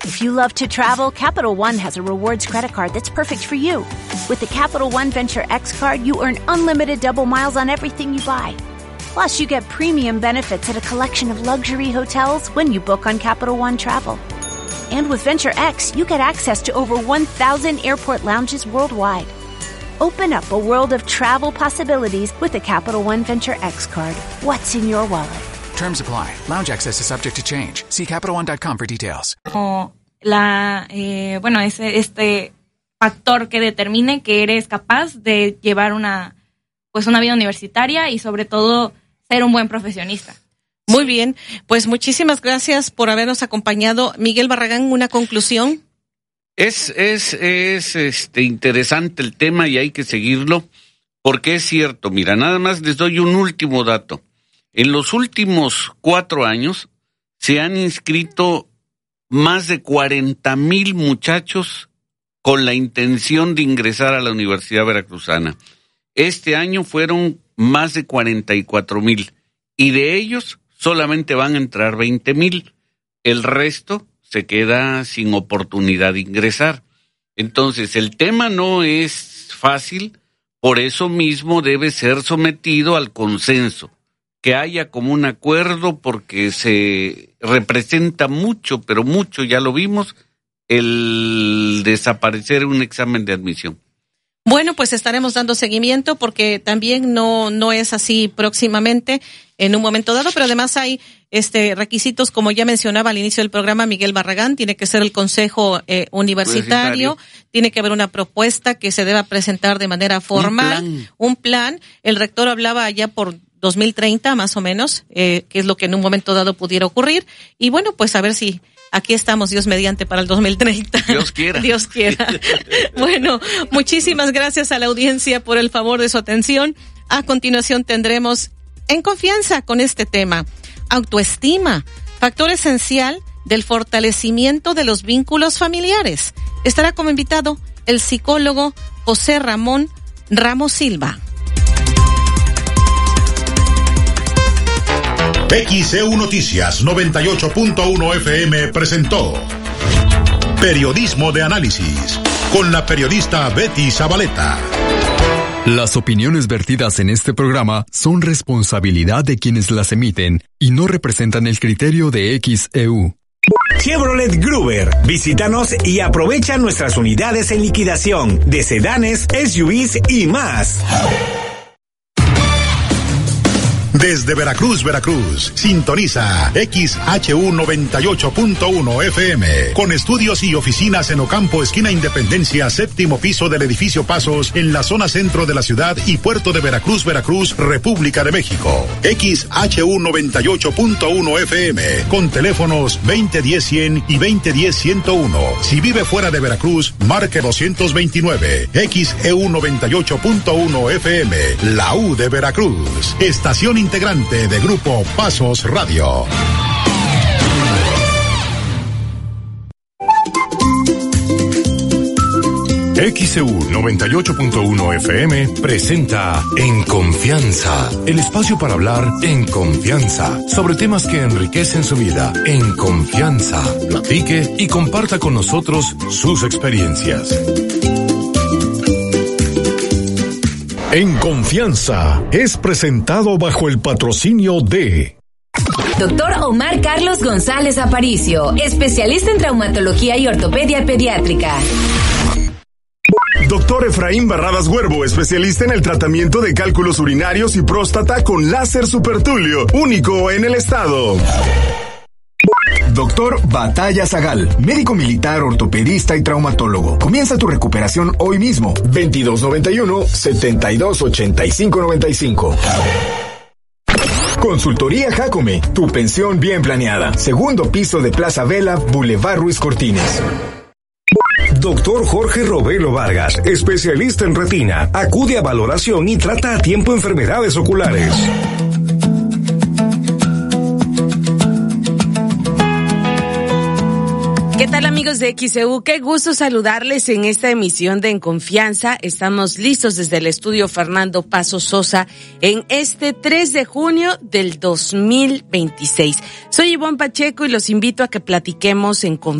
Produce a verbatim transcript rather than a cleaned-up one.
If you love to travel, Capital One has a rewards credit card that's perfect for you. With the Capital One Venture X card, you earn unlimited double miles on everything you buy. Plus, you get premium benefits at a collection of luxury hotels when you book on Capital One Travel. And with Venture X, you get access to over one thousand airport lounges worldwide. Open up a world of travel possibilities with the Capital One Venture X card. What's in your wallet? Terms apply. Lounge access is subject to change. See Capital One dot com for details. O la, eh, bueno, ese, este factor que determine que eres capaz de llevar una, pues una vida universitaria y sobre todo ser un buen profesionista. Muy bien, pues muchísimas gracias por habernos acompañado. Miguel Barragán, una conclusión. Es, es, es este, interesante el tema y hay que seguirlo porque es cierto. Mira, nada más les doy un último dato. En los últimos cuatro años se han inscrito más de cuarenta mil muchachos con la intención de ingresar a la Universidad Veracruzana. Este año fueron más de cuarenta y cuatro mil y de ellos solamente van a entrar veinte mil. El resto se queda sin oportunidad de ingresar. Entonces, el tema no es fácil, por eso mismo debe ser sometido al consenso, que haya como un acuerdo, porque se representa mucho, pero mucho, ya lo vimos, el desaparecer un examen de admisión. Bueno, pues estaremos dando seguimiento porque también no no es así próximamente en un momento dado, pero además hay este requisitos, como ya mencionaba al inicio del programa Miguel Barragán, tiene que ser el consejo eh, universitario, universitario, tiene que haber una propuesta que se deba presentar de manera formal, un plan. Un plan. El rector hablaba ya por dos mil treinta más o menos, eh, que es lo que en un momento dado pudiera ocurrir, y bueno, pues a ver si aquí estamos, Dios mediante, para el dos mil treinta. Dios quiera. Dios quiera. Bueno, muchísimas gracias a la audiencia por el favor de su atención. A continuación tendremos En Confianza con este tema, autoestima, factor esencial del fortalecimiento de los vínculos familiares. Estará como invitado el psicólogo José Ramón Ramos Silva. X C U Noticias noventa y ocho punto uno F M presentó Periodismo de Análisis con la periodista Betty Zabaleta. Las opiniones vertidas en este programa son responsabilidad de quienes las emiten y no representan el criterio de X E U. Chevrolet Gruber. Visítanos y aprovecha nuestras unidades en liquidación de sedanes, S U Vs y más. Desde Veracruz, Veracruz, sintoniza X H U noventa y ocho punto uno F M, con estudios y oficinas en Ocampo, esquina Independencia, séptimo piso del edificio Pasos, en la zona centro de la ciudad y puerto de Veracruz, Veracruz, República de México. X H U noventa y ocho punto uno F M, con teléfonos veinte diez cien y veinte diez ciento uno. Si vive fuera de Veracruz, marque doscientos veintinueve. X E U noventa y ocho punto uno F M, la U de Veracruz. Estación integrante de Grupo Pasos Radio. X E U noventa y ocho punto uno F M presenta En Confianza, el espacio para hablar en confianza sobre temas que enriquecen su vida. En confianza, platique y comparta con nosotros sus experiencias. En Confianza es presentado bajo el patrocinio de Doctor Omar Carlos González Aparicio, especialista en traumatología y ortopedia pediátrica. Doctor Efraín Barradas Huervo, especialista en el tratamiento de cálculos urinarios y próstata con láser supertulio, único en el estado. Doctor Batalla Zagal, médico militar, ortopedista y traumatólogo. Comienza tu recuperación hoy mismo. veintidós noventa y uno, setenta y dos ochenta y cinco noventa y cinco. Consultoría Jacome, tu pensión bien planeada. Segundo piso de Plaza Vela, Boulevard Ruiz Cortines. Doctor Jorge Robelo Vargas, especialista en retina. Acude a valoración y trata a tiempo enfermedades oculares. ¿Qué tal, amigos de X E U? Qué gusto saludarles en esta emisión de En Confianza. Estamos listos desde el estudio Fernando Paso Sosa en este tres de junio del dos mil veintiséis. Soy Ivonne Pacheco y los invito a que platiquemos en Confianza.